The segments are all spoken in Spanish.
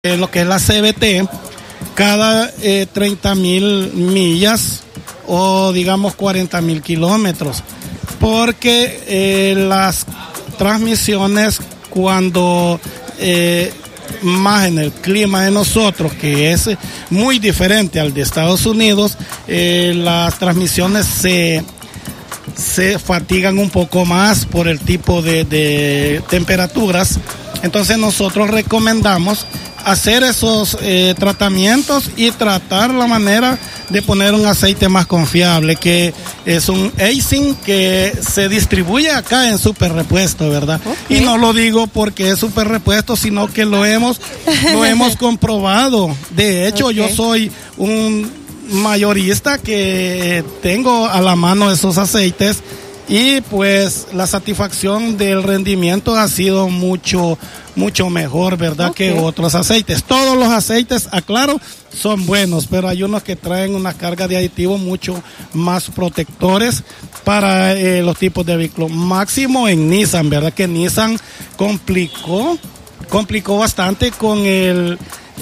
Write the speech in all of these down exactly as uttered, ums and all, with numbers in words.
En lo que es la C B T, cada eh, treinta mil millas o digamos cuarenta mil kilómetros, porque eh, las transmisiones cuando eh, más en el clima de nosotros, que es muy diferente al de Estados Unidos, eh, las transmisiones se, se fatigan un poco más por el tipo de, de temperaturas. Entonces nosotros recomendamos hacer esos eh, tratamientos y tratar la manera de poner un aceite más confiable, que es un Aisin que se distribuye acá en Super Repuesto, ¿verdad? Okay. Y no lo digo porque es Super Repuesto, sino que lo hemos, lo hemos comprobado. De hecho, okay, yo soy un mayorista que tengo a la mano esos aceites. Y pues la satisfacción del rendimiento ha sido mucho, mucho mejor, ¿verdad? Okay. Que otros aceites. Todos los aceites, aclaro, son buenos, pero hay unos que traen una carga de aditivos mucho más protectores para eh, los tipos de vehículos. Máximo en Nissan, ¿verdad? Que Nissan complicó, complicó bastante con el...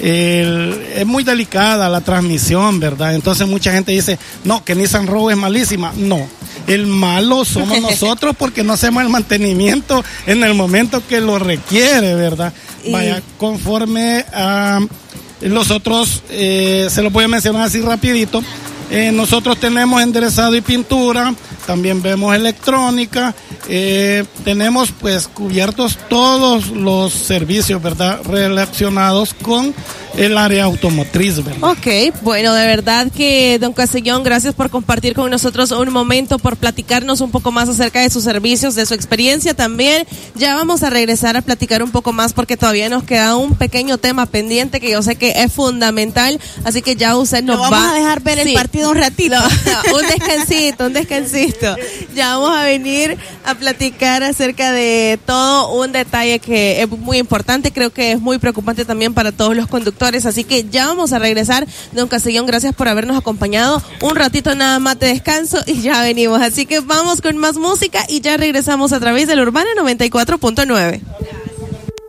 El, es muy delicada la transmisión, ¿verdad? Entonces mucha gente dice, no, que Nissan Rogue es malísima. No, el malo somos nosotros porque no hacemos el mantenimiento en el momento que lo requiere, ¿verdad? Y... Vaya, conforme a los otros, eh, se los voy a mencionar así rapidito. Eh, nosotros tenemos enderezado y pintura, también vemos electrónica, eh, tenemos pues cubiertos todos los servicios, ¿verdad?, relacionados con el área automotriz, ¿verdad? Ok, bueno, de verdad que don Castellón, gracias por compartir con nosotros un momento, por platicarnos un poco más acerca de sus servicios, de su experiencia también. Ya vamos a regresar a platicar un poco más porque todavía nos queda un pequeño tema pendiente que yo sé que es fundamental, así que ya usted nos Lo va... vamos a dejar ver sí. el partido un ratito. No, un descansito, un descansito. Ya vamos a venir a platicar acerca de todo un detalle que es muy importante, creo que es muy preocupante también para todos los conductores, así que ya vamos a regresar. Don Castellón, gracias por habernos acompañado. Un ratito nada más de descanso y ya venimos, así que vamos con más música y ya regresamos a través del Urbana noventa y cuatro punto nueve.